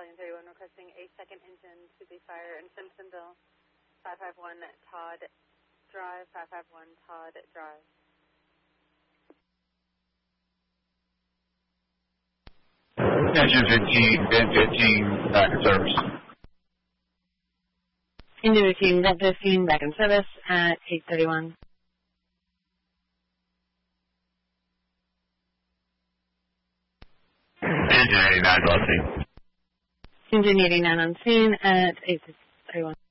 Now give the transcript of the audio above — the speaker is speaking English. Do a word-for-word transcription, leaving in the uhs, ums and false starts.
Battalion thirty-one requesting a second engine to the fire in Simpsonville, five five one Todd Drive, five five one Todd Drive. Engine fifteen, vent fifteen, back in service. Engine fifteen, vent fifteen, back in service at eight thirty-one. Engine eighty-nine on scene. Engine eighty-nine on scene at eight thirty-one.